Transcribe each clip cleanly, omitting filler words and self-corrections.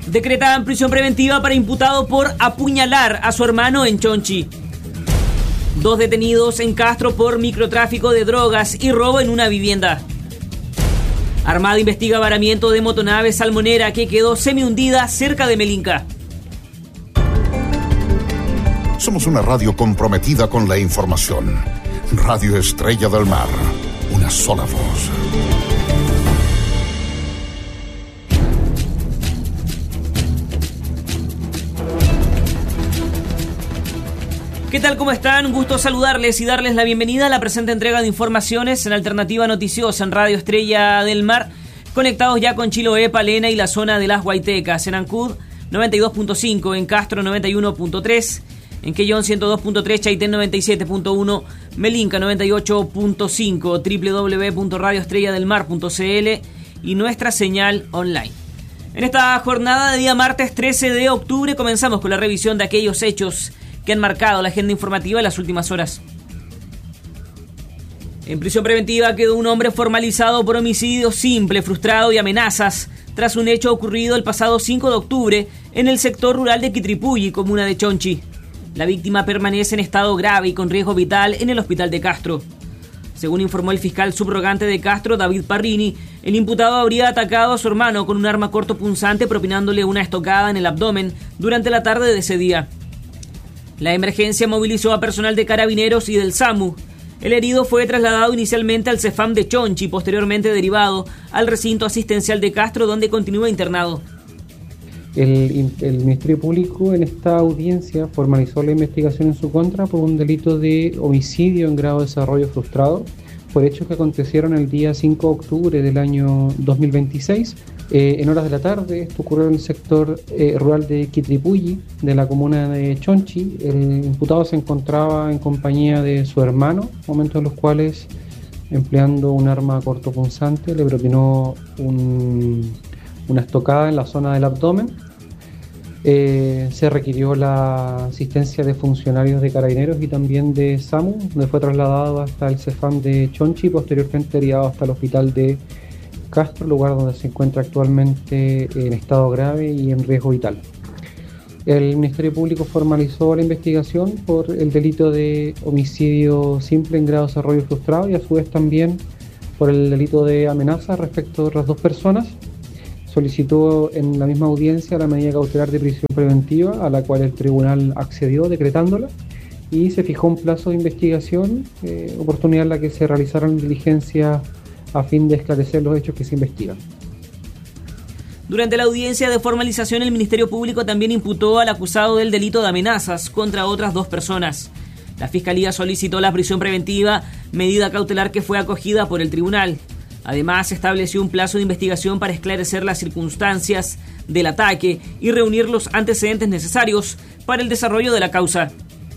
Decretaban prisión preventiva para imputado por apuñalar a su hermano en Chonchi. 2 detenidos en Castro por microtráfico de drogas y robo en una vivienda. Armada investiga varamiento de motonave salmonera que quedó semi-hundida cerca de Melinca. Somos una radio comprometida con la información. Radio Estrella del Mar. Una sola voz. ¿Qué tal? ¿Cómo están? Un gusto saludarles y darles la bienvenida a la presente entrega de informaciones en Alternativa Noticiosa en Radio Estrella del Mar. Conectados ya con Chiloé, Palena y la zona de las Huaytecas. En Ancud 92.5, en Castro 91.3, en Quellón 102.3, Chaitén 97.1, Melinca 98.5, www.radioestrelladelmar.cl y nuestra señal online. En esta jornada de día martes 13 de octubre comenzamos con la revisión de aquellos hechos que han marcado la agenda informativa en las últimas horas. En prisión preventiva quedó un hombre formalizado por homicidio simple, frustrado y amenazas tras un hecho ocurrido el pasado 5 de octubre en el sector rural de Quitripulli, comuna de Chonchi. La víctima permanece en estado grave y con riesgo vital en el hospital de Castro. Según informó el fiscal subrogante de Castro, David Parrini, el imputado habría atacado a su hermano con un arma cortopunzante propinándole una estocada en el abdomen durante la tarde de ese día. La emergencia movilizó a personal de Carabineros y del SAMU. El herido fue trasladado inicialmente al CEFAM de Chonchi y posteriormente derivado al recinto asistencial de Castro, donde continúa internado. El Ministerio Público en esta audiencia formalizó la investigación en su contra por un delito de homicidio en grado de desarrollo frustrado por hechos que acontecieron el día 5 de octubre del año 2026. En horas de la tarde, esto ocurrió en el sector rural de Quitripulli, de la comuna de Chonchi. El imputado se encontraba en compañía de su hermano, momentos en los cuales, empleando un arma cortopunzante, le propinó una estocada en la zona del abdomen. Se requirió la asistencia de funcionarios de Carabineros y también de SAMU, donde fue trasladado hasta el CEFAM de Chonchi y posteriormente derivado hasta el hospital de Castro, lugar donde se encuentra actualmente en estado grave y en riesgo vital. El Ministerio Público formalizó la investigación por el delito de homicidio simple en grado de desarrollo frustrado y a su vez también por el delito de amenaza respecto de otras 2 personas. Solicitó en la misma audiencia la medida cautelar de prisión preventiva, a la cual el tribunal accedió decretándola, y se fijó un plazo de investigación, oportunidad en la que se realizaron diligencias a fin de esclarecer los hechos que se investigan. Durante la audiencia de formalización, el Ministerio Público también imputó al acusado del delito de amenazas contra otras 2 personas. La Fiscalía solicitó la prisión preventiva, medida cautelar que fue acogida por el tribunal. Además, estableció un plazo de investigación para esclarecer las circunstancias del ataque y reunir los antecedentes necesarios para el desarrollo de la causa.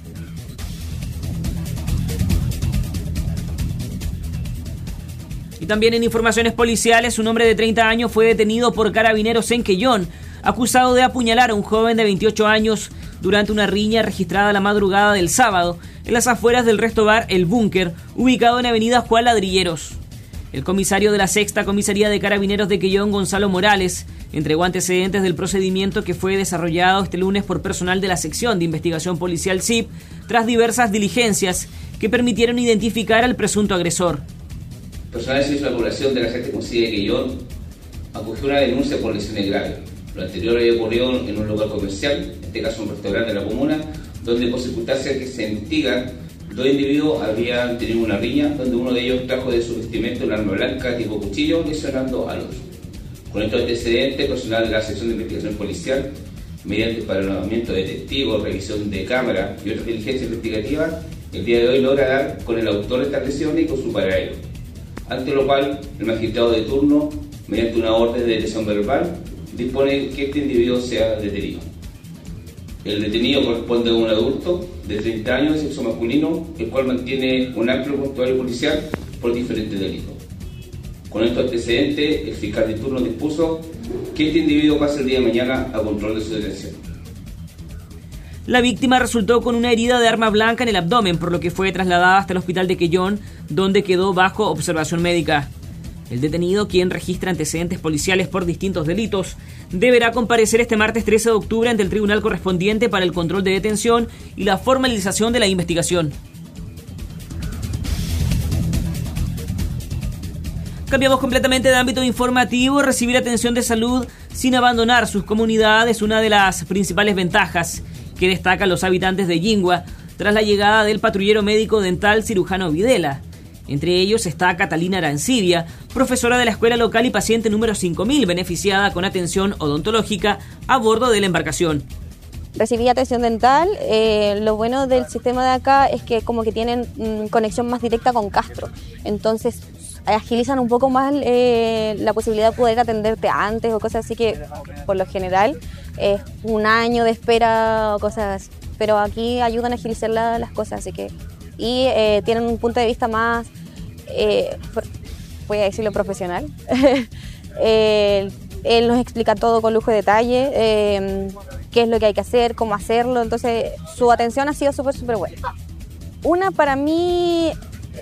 Y también en informaciones policiales, un hombre de 30 años fue detenido por Carabineros en Quellón, acusado de apuñalar a un joven de 28 años durante una riña registrada la madrugada del sábado en las afueras del resto bar El Búnker, ubicado en avenida Juan Ladrilleros. El comisario de la 6ª Comisaría de Carabineros de Quellón, Gonzalo Morales, entregó antecedentes del procedimiento que fue desarrollado este lunes por personal de la sección de investigación policial SIP, tras diversas diligencias que permitieron identificar al presunto agresor. Personal de la población de la 6ª Comisaría de Quellón acogió una denuncia por lesiones graves. Lo anterior había ocurrido en un lugar comercial, en este caso un restaurante de la comuna, donde por circunstancias que se investigan, 2 individuos habían tenido una riña, donde uno de ellos trajo de su vestimenta un arma blanca tipo cuchillo, lesionando al otro. Con estos antecedentes, personal de la sección de investigación policial, mediante el paralelamiento de testigos, revisión de cámara y otras diligencias investigativas, el día de hoy logra dar con el autor de estas lesiones y con su paradero. Ante lo cual, el magistrado de turno, mediante una orden de detención verbal, dispone que este individuo sea detenido. El detenido corresponde a un adulto de 30 años de sexo masculino, el cual mantiene un amplio prontuario policial por diferentes delitos. Con estos antecedentes, el fiscal de turno dispuso que este individuo pase el día de mañana a control de su detención. La víctima resultó con una herida de arma blanca en el abdomen, por lo que fue trasladada hasta el hospital de Quellón, donde quedó bajo observación médica. El detenido, quien registra antecedentes policiales por distintos delitos, deberá comparecer este martes 13 de octubre ante el tribunal correspondiente para el control de detención y la formalización de la investigación. Cambiamos completamente de ámbito informativo. Recibir atención de salud sin abandonar sus comunidades es una de las principales ventajas que destacan los habitantes de Yingua tras la llegada del patrullero médico dental cirujano Videla. Entre ellos está Catalina Arancibia, profesora de la escuela local y paciente número 5000, beneficiada con atención odontológica a bordo de la embarcación. Recibí atención dental. Lo bueno del sistema de acá es que como que tienen conexión más directa con Castro, entonces agilizan un poco más la posibilidad de poder atenderte antes o cosas así, que por lo general es un año de espera o cosas así, pero aquí ayudan a agilizar las cosas, así que y tienen un punto de vista más, voy a decirlo, profesional. Él nos explica todo con lujo de detalle, qué es lo que hay que hacer, cómo hacerlo, entonces su atención ha sido súper buena. Para mí,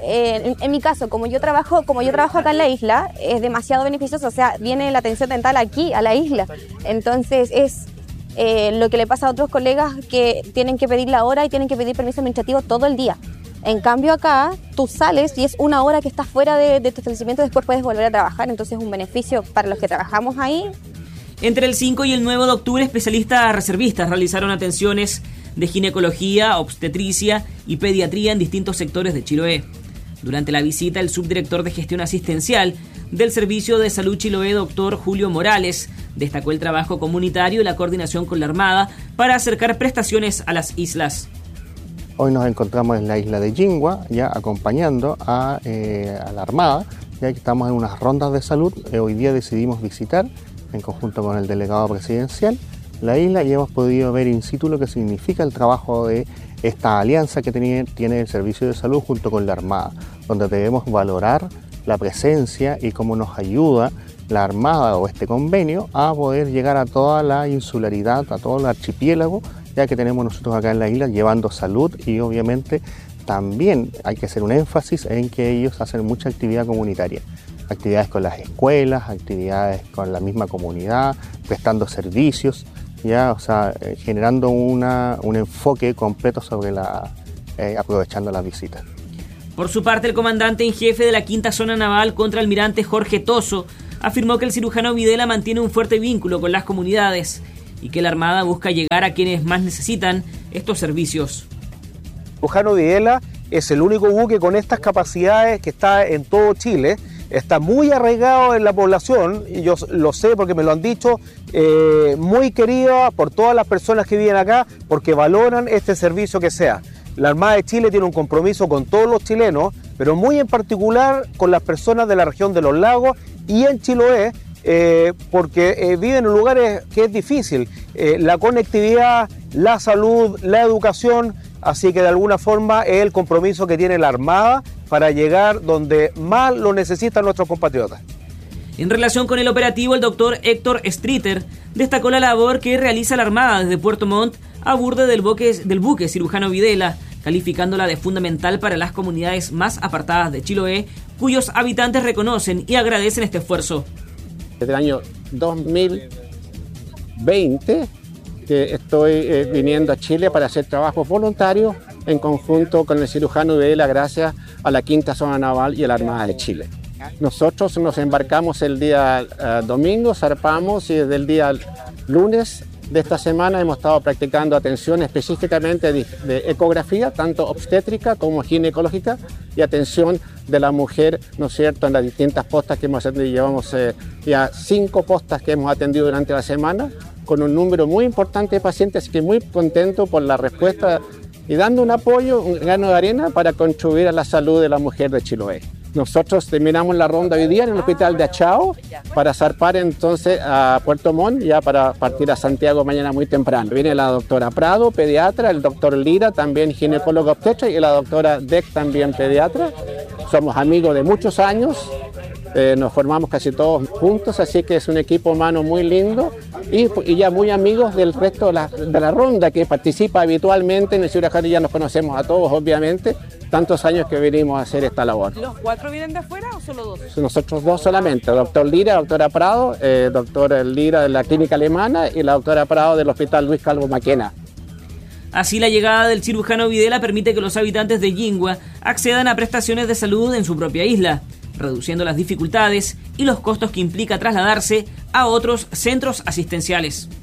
en mi caso, como yo trabajo acá en la isla, es demasiado beneficioso, o sea, viene la atención dental aquí, a la isla, entonces es lo que le pasa a otros colegas que tienen que pedir la hora y tienen que pedir permiso administrativo todo el día. En cambio acá, tú sales y es una hora que estás fuera de tu establecimiento, después puedes volver a trabajar, entonces es un beneficio para los que trabajamos ahí. Entre el 5 y el 9 de octubre, especialistas reservistas realizaron atenciones de ginecología, obstetricia y pediatría en distintos sectores de Chiloé. Durante la visita, el subdirector de gestión asistencial del Servicio de Salud Chiloé, doctor Julio Morales, destacó el trabajo comunitario y la coordinación con la Armada para acercar prestaciones a las islas. Hoy nos encontramos en la isla de Yingua, ya acompañando a la Armada, ya que estamos en unas rondas de salud. Hoy día decidimos visitar, en conjunto con el delegado presidencial, la isla y hemos podido ver in situ lo que significa el trabajo de esta alianza que tiene el Servicio de Salud junto con la Armada, donde debemos valorar la presencia y cómo nos ayuda la Armada o este convenio a poder llegar a toda la insularidad, a todo el archipiélago, ya que tenemos nosotros acá en la isla llevando salud y obviamente también hay que hacer un énfasis en que ellos hacen mucha actividad comunitaria, actividades con las escuelas, actividades con la misma comunidad, prestando servicios, ya, o sea, generando un enfoque completo sobre aprovechando las visitas. Por su parte, el comandante en jefe de la Quinta Zona Naval, contraalmirante Jorge Toso, afirmó que el cirujano Videla mantiene un fuerte vínculo con las comunidades y que la Armada busca llegar a quienes más necesitan estos servicios. Cirujano Videla es el único buque con estas capacidades que está en todo Chile, está muy arraigado en la población, y yo lo sé porque me lo han dicho, muy querida por todas las personas que viven acá porque valoran este servicio que sea. La Armada de Chile tiene un compromiso con todos los chilenos, pero muy en particular con las personas de la región de los lagos y en Chiloé, porque viven en lugares que es difícil, la conectividad, la salud, la educación, así que de alguna forma es el compromiso que tiene la Armada para llegar donde más lo necesitan nuestros compatriotas. En relación con el operativo, el doctor Héctor Streeter destacó la labor que realiza la Armada desde Puerto Montt a bordo del buque cirujano Videla, calificándola de fundamental para las comunidades más apartadas de Chiloé, cuyos habitantes reconocen y agradecen este esfuerzo. Desde el año 2020 que estoy viniendo a Chile para hacer trabajos voluntarios en conjunto con el cirujano Videla gracias a la Quinta Zona Naval y a la Armada de Chile. Nosotros nos embarcamos el día domingo, zarpamos y desde el día lunes de esta semana hemos estado practicando atención específicamente de ecografía, tanto obstétrica como ginecológica, y atención de la mujer, ¿no es cierto?, en las distintas postas que hemos atendido. Llevamos ya 5 postas que hemos atendido durante la semana, con un número muy importante de pacientes, así que muy contento por la respuesta y dando un apoyo, un grano de arena para contribuir a la salud de la mujer de Chiloé. Nosotros terminamos la ronda hoy día en el hospital de Achao para zarpar entonces a Puerto Montt, ya para partir a Santiago mañana muy temprano. Viene la doctora Prado, pediatra, el doctor Lira, también ginecólogo obstetra, y la doctora Deck, también pediatra. Somos amigos de muchos años, nos formamos casi todos juntos, así que es un equipo humano muy lindo y ya muy amigos del resto de la ronda que participa habitualmente en el cirujano. Ya nos conocemos a todos, obviamente, tantos años que venimos a hacer esta labor. ¿Los 4 vienen de afuera? o solo dos? Nosotros dos solamente, doctor Lira, doctora Prado, doctora Lira de la clínica alemana y la doctora Prado del Hospital Luis Calvo Maquena. Así, la llegada del cirujano Videla permite que los habitantes de Yingua accedan a prestaciones de salud en su propia isla, reduciendo las dificultades y los costos que implica trasladarse a otros centros asistenciales.